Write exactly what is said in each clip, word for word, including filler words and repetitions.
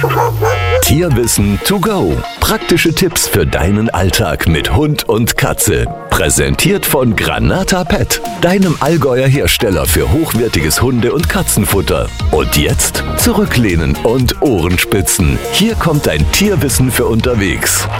Tierwissen to go. Praktische Tipps für deinen Alltag mit Hund und Katze. Präsentiert von Granata Pet, deinem Allgäuer Hersteller für hochwertiges Hunde- und Katzenfutter. Und jetzt zurücklehnen und Ohren spitzen. Hier kommt dein Tierwissen für unterwegs.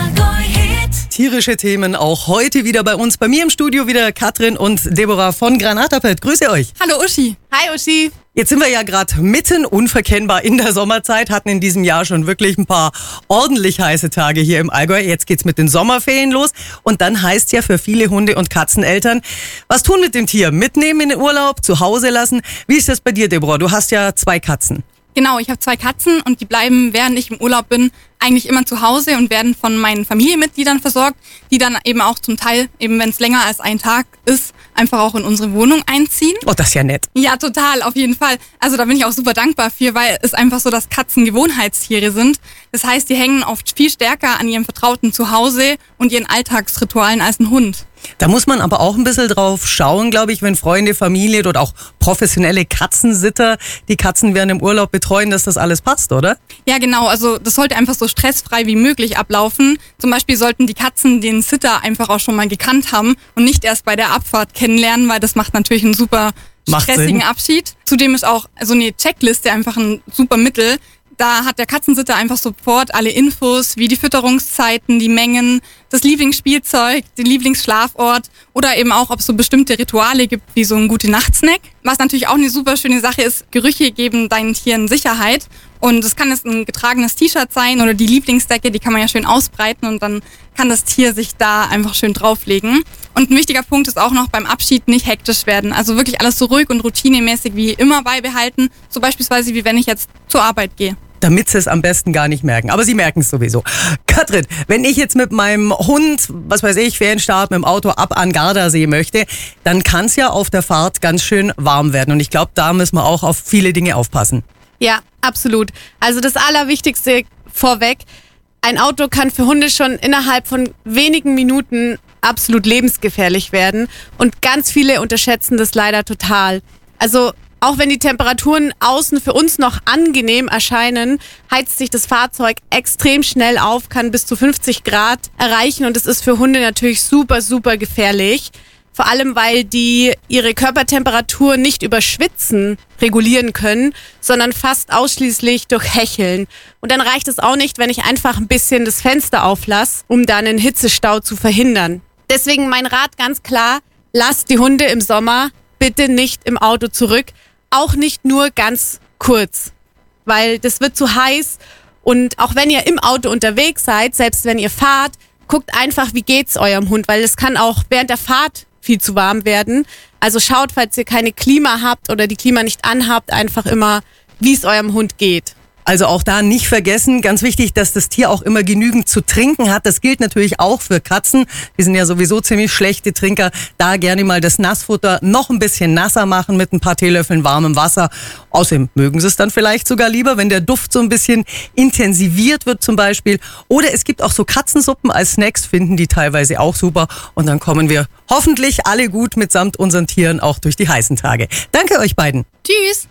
Tierische Themen auch heute wieder bei uns. Bei mir im Studio wieder Katrin und Deborah von Granata Pet. Grüße euch. Hallo Uschi. Hi Uschi. Jetzt sind wir ja gerade mitten unverkennbar in der Sommerzeit, hatten in diesem Jahr schon wirklich ein paar ordentlich heiße Tage hier im Allgäu. Jetzt geht's mit den Sommerferien los und dann heißt ja für viele Hunde- und Katzeneltern, was tun mit dem Tier? Mitnehmen in den Urlaub, zu Hause lassen? Wie ist das bei dir, Deborah? Du hast ja zwei Katzen. Genau, ich habe zwei Katzen und die bleiben, während ich im Urlaub bin, eigentlich immer zu Hause und werden von meinen Familienmitgliedern versorgt, die dann eben auch zum Teil, eben wenn es länger als ein Tag ist, einfach auch in unsere Wohnung einziehen. Oh, das ist ja nett. Ja, total, auf jeden Fall. Also da bin ich auch super dankbar für, weil es einfach so, dass Katzen Gewohnheitstiere sind. Das heißt, die hängen oft viel stärker an ihrem vertrauten Zuhause und ihren Alltagsritualen als ein Hund. Da muss man aber auch ein bisschen drauf schauen, glaube ich, wenn Freunde, Familie oder auch professionelle Katzensitter die Katzen während im Urlaub betreuen, dass das alles passt, oder? Ja, genau. Also das sollte einfach so stressfrei wie möglich ablaufen. Zum Beispiel sollten die Katzen den Sitter einfach auch schon mal gekannt haben und nicht erst bei der Abfahrt kennenlernen, weil das macht natürlich einen super stressigen Abschied. Zudem ist auch so eine Checkliste einfach ein super Mittel. Da hat der Katzensitter einfach sofort alle Infos, wie die Fütterungszeiten, die Mengen, das Lieblingsspielzeug, den Lieblingsschlafort oder eben auch, ob es so bestimmte Rituale gibt, wie so ein Gute-Nacht-Snack. Was natürlich auch eine super schöne Sache ist, Gerüche geben deinen Tieren Sicherheit. Und es kann jetzt ein getragenes T-Shirt sein oder die Lieblingsdecke, die kann man ja schön ausbreiten und dann kann das Tier sich da einfach schön drauflegen. Und ein wichtiger Punkt ist auch noch beim Abschied nicht hektisch werden. Also wirklich alles so ruhig und routinemäßig wie immer beibehalten. So beispielsweise wie wenn ich jetzt zur Arbeit gehe. Damit sie es am besten gar nicht merken. Aber sie merken es sowieso. Katrin, wenn ich jetzt mit meinem Hund, was weiß ich, Ferienstart mit dem Auto ab an Gardasee möchte, dann kann es ja auf der Fahrt ganz schön warm werden. Und ich glaube, da müssen wir auch auf viele Dinge aufpassen. Ja, absolut. Also das Allerwichtigste vorweg, ein Auto kann für Hunde schon innerhalb von wenigen Minuten absolut lebensgefährlich werden. Und ganz viele unterschätzen das leider total. Also auch wenn die Temperaturen außen für uns noch angenehm erscheinen, heizt sich das Fahrzeug extrem schnell auf, kann bis zu fünfzig Grad erreichen und es ist für Hunde natürlich super, super gefährlich. Vor allem, weil die ihre Körpertemperatur nicht über Schwitzen regulieren können, sondern fast ausschließlich durch Hecheln. Und dann reicht es auch nicht, wenn ich einfach ein bisschen das Fenster auflasse, um dann einen Hitzestau zu verhindern. Deswegen mein Rat ganz klar, lasst die Hunde im Sommer bitte nicht im Auto zurück. Auch nicht nur ganz kurz, weil das wird zu heiß. Und auch wenn ihr im Auto unterwegs seid, selbst wenn ihr fahrt, guckt einfach, wie geht's eurem Hund, weil es kann auch während der Fahrt viel zu warm werden. Also schaut, falls ihr keine Klima habt oder die Klima nicht anhabt, einfach immer, wie es eurem Hund geht. Also auch da nicht vergessen, ganz wichtig, dass das Tier auch immer genügend zu trinken hat. Das gilt natürlich auch für Katzen. Die sind ja sowieso ziemlich schlechte Trinker. Da gerne mal das Nassfutter noch ein bisschen nasser machen mit ein paar Teelöffeln warmem Wasser. Außerdem mögen sie es dann vielleicht sogar lieber, wenn der Duft so ein bisschen intensiviert wird zum Beispiel. Oder es gibt auch so Katzensuppen als Snacks, finden die teilweise auch super. Und dann kommen wir hoffentlich alle gut mitsamt unseren Tieren auch durch die heißen Tage. Danke euch beiden. Tschüss.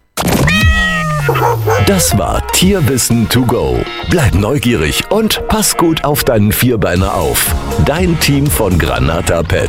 Das war Tierwissen to go. Bleib neugierig und pass gut auf deinen Vierbeiner auf. Dein Team von Granata Pet.